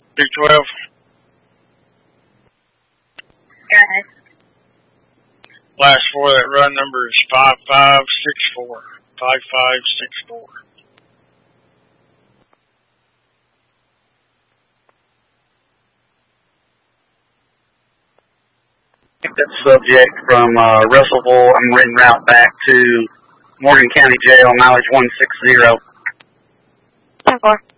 Big 12. Go ahead. Last four of that run number is 5564. 5564. That subject from Russellville, I'm en route back to Morgan County Jail, mileage 160. 10-4.